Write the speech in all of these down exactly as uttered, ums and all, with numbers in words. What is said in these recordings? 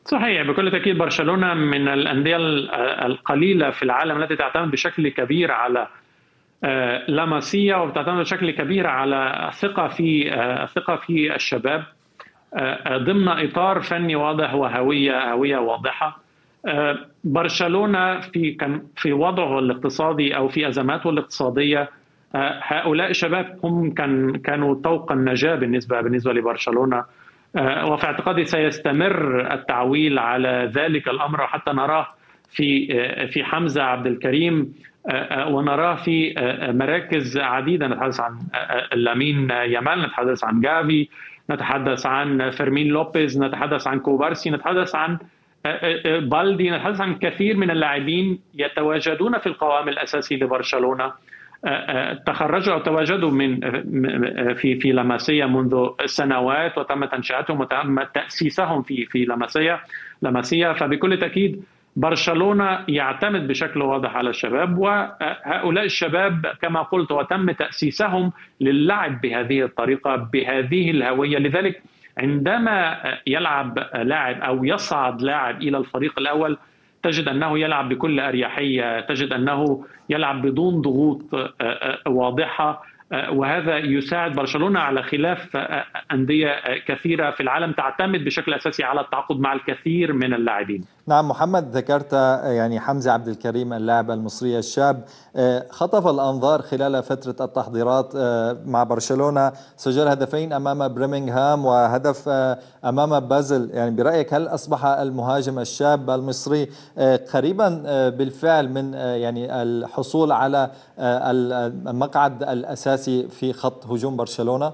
صحيح، بكل تأكيد برشلونة من الأندية القليلة في العالم التي تعتمد بشكل كبير على آه، لاماسيا، وبتعتمد بشكل كبير على الثقة في آه، الثقة في الشباب آه، آه، ضمن إطار فني واضح وهوية هوية واضحة. آه، برشلونة في كان في وضعه الاقتصادي أو في أزماته الاقتصادية، آه، هؤلاء الشباب هم كان كانوا طوق النجاة بالنسبة بالنسبة لبرشلونة. آه، وفي اعتقادي سيستمر التعويل على ذلك الأمر، حتى نراه في آه، في حمزة عبد الكريم، آه، آه، ونراه في آه، آه، مراكز عديدة. نتحدث عن آه، آه، لامين يامال، نتحدث عن جافي، نتحدث عن فيرمين لوبيز، نتحدث عن كوبارسي، نتحدث عن بالدي، نتحدث عن كثير من اللاعبين يتواجدون في القوام الأساسي لبرشلونة. تخرجوا أو تواجدوا من في في لاماسيا منذ سنوات، وتم تنشئتهم وتم تأسيسهم في في لاماسيا لاماسيا فبكل تأكيد برشلونة يعتمد بشكل واضح على الشباب، وهؤلاء الشباب كما قلت وتم تأسيسهم للعب بهذه الطريقة بهذه الهوية. لذلك عندما يلعب لاعب أو يصعد لاعب إلى الفريق الأول، تجد أنه يلعب بكل أريحية، تجد أنه يلعب بدون ضغوط واضحة، وهذا يساعد برشلونة على خلاف أندية كثيرة في العالم تعتمد بشكل أساسي على التعاقد مع الكثير من اللاعبين. نعم محمد، ذكرت يعني حمزة عبد الكريم اللاعب المصري الشاب، خطف الأنظار خلال فترة التحضيرات مع برشلونة، سجل هدفين أمام بريمنغهام وهدف أمام بازل. يعني برأيك هل أصبح المهاجم الشاب المصري قريبا بالفعل من يعني الحصول على المقعد الأساسي في خط هجوم برشلونة؟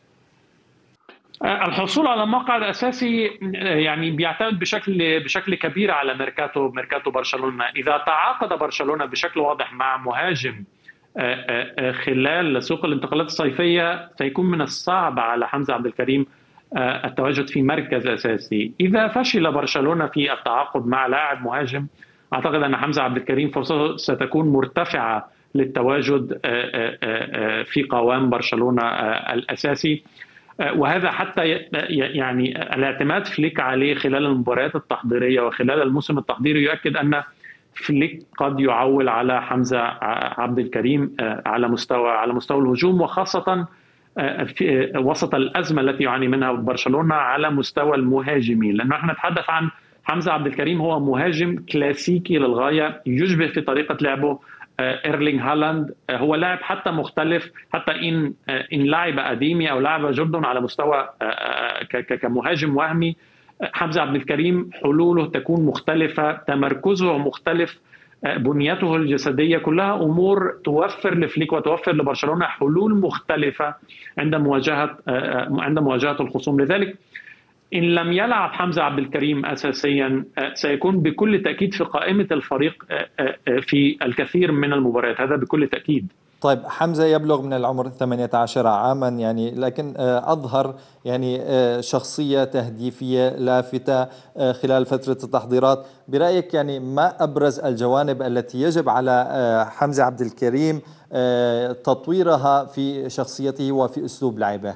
الحصول على مقعد اساسي يعني بيعتمد بشكل بشكل كبير على ميركاتو ميركاتو برشلونه. اذا تعاقد برشلونه بشكل واضح مع مهاجم خلال سوق الانتقالات الصيفيه، سيكون من الصعب على حمزه عبد الكريم التواجد في مركز اساسي. اذا فشل برشلونه في التعاقد مع لاعب مهاجم، اعتقد ان حمزه عبد الكريم فرصته ستكون مرتفعه للتواجد في قوام برشلونه الاساسي. وهذا حتى يعني الاعتماد فليك عليه خلال المباريات التحضيرية وخلال الموسم التحضيري يؤكد أن فليك قد يعول على حمزة عبد الكريم على مستوى على مستوى الهجوم، وخاصة في وسط الأزمة التي يعاني منها برشلونة على مستوى المهاجمين، لأنه احنا نتحدث عن حمزة عبد الكريم هو مهاجم كلاسيكي للغاية، يشبه في طريقة لعبه إيرلينغ هالاند. هو لاعب حتى مختلف، حتى إن إن لعب قديمي أو لعب جردن على مستوى كمهاجم وهمي، حمزة عبد الكريم حلوله تكون مختلفة، تمركزه مختلف، بنيته الجسدية كلها أمور توفر لفليك وتوفر لبرشلونة حلول مختلفة عند مواجهة عند مواجهة الخصوم. لذلك إن لم يلعب حمزة عبد الكريم أساسيا، سيكون بكل تأكيد في قائمة الفريق في الكثير من المباريات، هذا بكل تأكيد. طيب حمزة يبلغ من العمر ثمانية عشر عاما يعني، لكن أظهر يعني شخصية تهديفية لافتة خلال فترة التحضيرات. برأيك يعني ما أبرز الجوانب التي يجب على حمزة عبد الكريم تطويرها في شخصيته وفي أسلوب لعبه؟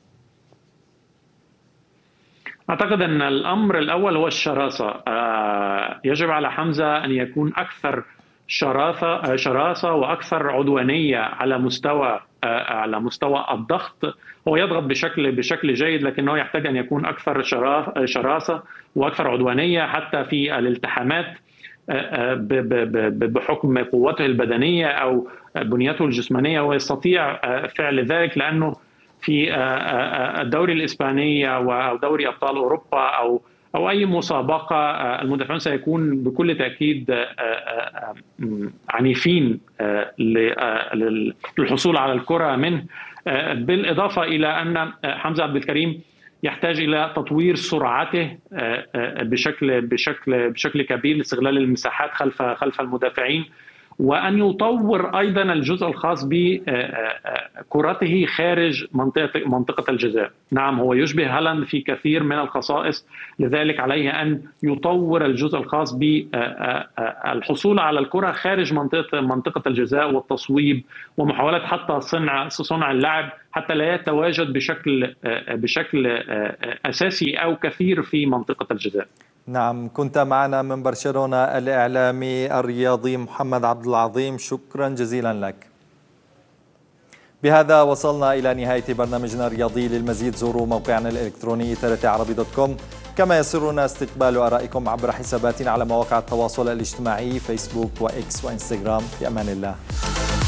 أعتقد أن الأمر الأول هو الشراسة. يجب على حمزة أن يكون أكثر شراسة شراسة وأكثر عدوانية على مستوى على مستوى الضغط. هو يضغط بشكل بشكل جيد، لكنه يحتاج أن يكون أكثر شراسة وأكثر عدوانية حتى في الالتحامات بحكم قوته البدنية أو بنيته الجسمانية. ويستطيع فعل ذلك لأنه في الدوري الإسباني أو دوري أبطال أوروبا أو أو أي مسابقة، المدافعون سيكون بكل تأكيد عنيفين للحصول على الكرة منه. بالإضافة إلى أن حمزة عبد الكريم يحتاج إلى تطوير سرعته بشكل بشكل بشكل كبير لاستغلال المساحات خلف خلف المدافعين، وأن يطور أيضا الجزء الخاص بكرته خارج منطقة منطقة الجزاء. نعم هو يشبه هالاند في كثير من الخصائص، لذلك عليه أن يطور الجزء الخاص بالحصول على الكرة خارج منطقة منطقة الجزاء والتصويب ومحاولة حتى صنع صنع اللعب حتى لا يتواجد بشكل بشكل أساسي أو كثير في منطقة الجزاء. نعم، كنت معنا من برشلونة الإعلامي الرياضي محمد عبد العظيم، شكرا جزيلا لك. بهذا وصلنا إلى نهاية برنامجنا الرياضي. للمزيد زوروا موقعنا الإلكتروني ترتي عربي دوت كوم، كما يسرنا استقبال آرائكم عبر حساباتنا على مواقع التواصل الاجتماعي فيسبوك وإكس وإنستغرام. في أمان الله.